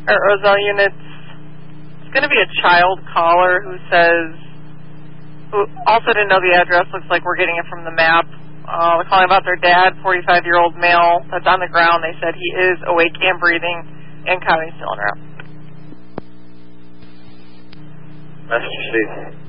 Or Roselle units. It's going to be a child caller who also didn't know the address. Looks like we're getting it from the map. They're calling about their dad, 45-year-old male that's on the ground. They said he is awake and breathing and counting still en route. Message received.